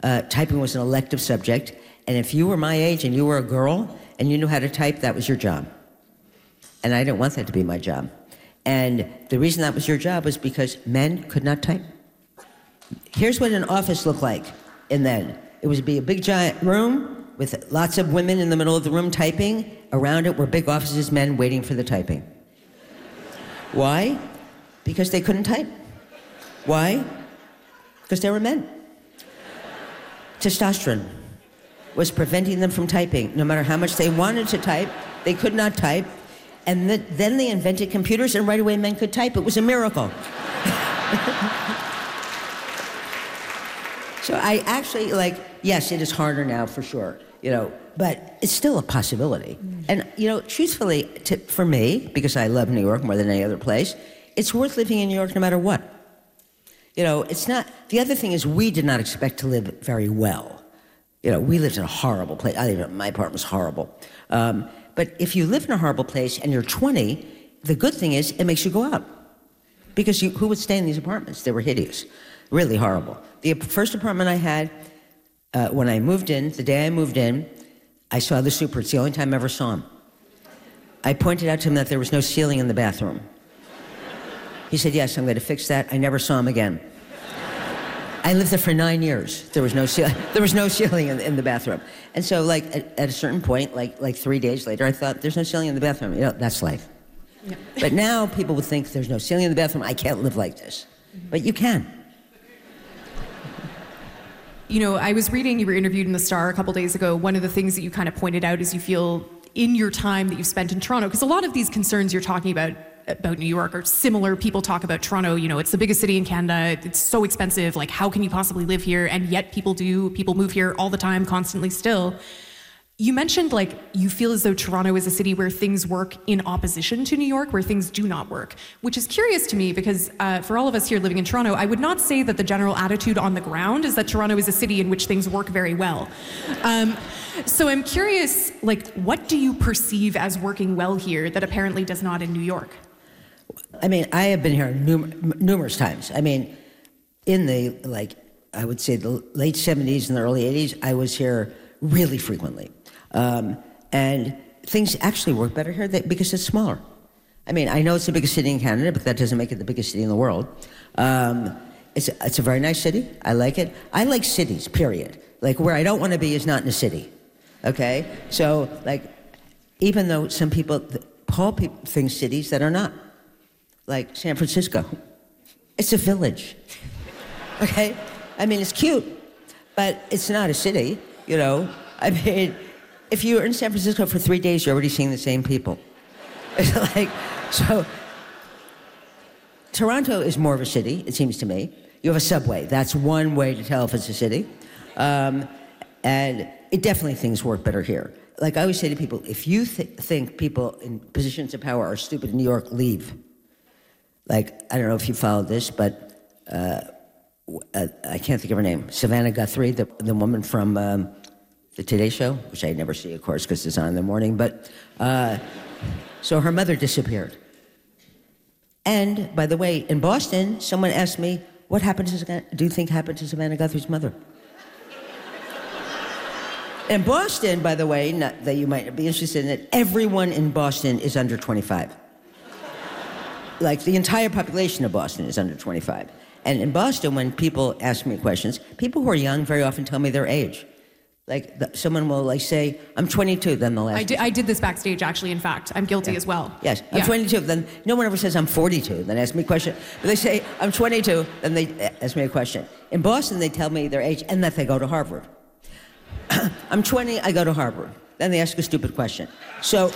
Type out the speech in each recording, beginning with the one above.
typing was an elective subject, and if you were my age and you were a girl and you knew how to type, that was your job. And I didn't want that to be my job. And the reason that was your job was because men could not type. Here's what an office looked like in then. It would be a big giant room with lots of women in the middle of the room typing. Around it were big offices, men waiting for the typing. Why? Because they couldn't type. Why? Because they were men. Testosterone was preventing them from typing. No matter how much they wanted to type, they could not type. And then they invented computers, and right away men could type. It was a miracle. So I actually, yes, it is harder now for sure, but it's still a possibility. And, truthfully, for me, because I love New York more than any other place, it's worth living in New York no matter what. It's not, the other thing is we did not expect to live very well. We lived in a horrible place. My apartment was horrible. But if you live in a horrible place and you're 20, the good thing is it makes you go out. Because who would stay in these apartments? They were hideous, really horrible. The first apartment I had, when I moved in, the day I moved in, I saw the super. It's the only time I ever saw him. I pointed out to him that there was no ceiling in the bathroom. He said, yes, I'm going to fix that. I never saw him again. I lived there for 9 years. There was no ceiling. There was no ceiling in the bathroom. And so, at a certain point, like 3 days later, I thought, there's no ceiling in the bathroom. That's life. Yeah. But now people would think there's no ceiling in the bathroom. I can't live like this. But you can. I was reading, you were interviewed in The Star a couple days ago. One of the things that you kind of pointed out is you feel in your time that you've spent in Toronto, because a lot of these concerns you're talking about New York are similar. People talk about Toronto, it's the biggest city in Canada. It's so expensive. How can you possibly live here? And yet people move here all the time, constantly still. You mentioned you feel as though Toronto is a city where things work in opposition to New York, where things do not work, which is curious to me because for all of us here living in Toronto, I would not say that the general attitude on the ground is that Toronto is a city in which things work very well. So I'm curious, what do you perceive as working well here that apparently does not in New York? I have been here numerous times. In the, I would say the late 70s and the early 80s, I was here really frequently. And things actually work better here because it's smaller. I know it's the biggest city in Canada, but that doesn't make it the biggest city in the world. It's a very nice city. I like it. I like cities, period. Where I don't want to be is not in a city, okay? So, even though some people call things cities that are not, like San Francisco, it's a village, okay? It's cute, but it's not a city, if you're in San Francisco for 3 days, you're already seeing the same people. So Toronto is more of a city, it seems to me. You have a subway. That's one way to tell if it's a city. And it definitely things work better here. I always say to people, if you think people in positions of power are stupid in New York, leave. I don't know if you followed this, but I can't think of her name. Savannah Guthrie, the woman from the Today Show, which I never see, of course, because it's on in the morning. But so her mother disappeared. And by the way, in Boston, someone asked me, "What happened do you think happened to Savannah Guthrie's mother?" In Boston, by the way, not that you might be interested in it, everyone in Boston is under 25. The entire population of Boston is under 25. And in Boston, when people ask me questions, people who are young very often tell me their age. Someone will say, "I'm 22," then they'll ask. I did this backstage, actually, in fact. I'm guilty as well. Yes, I'm 22. Then no one ever says I'm 42, then ask me a question. But they say, "I'm 22," then they ask me a question. In Boston, they tell me their age and that they go to Harvard. I'm 20, I go to Harvard. Then they ask a stupid question. So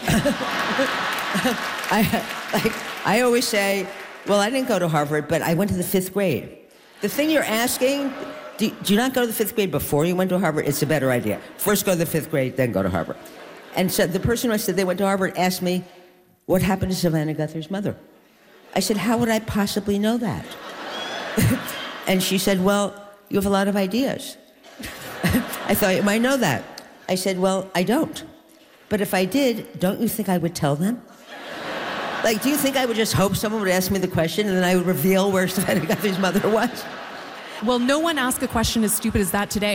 I always say, well, I didn't go to Harvard, but I went to the 5th grade. The thing you're asking, do you not go to the 5th grade before you went to Harvard? It's a better idea. First go to the 5th grade, then go to Harvard. And so the person who said they went to Harvard asked me, what happened to Savannah Guthrie's mother? I said, how would I possibly know that? And she said, well, you have a lot of ideas. I thought you might know that. I said, well, I don't. But if I did, don't you think I would tell them? Do you think I would just hope someone would ask me the question and then I would reveal where Savannah Guthrie's mother was? Well, no one asked a question as stupid as that today.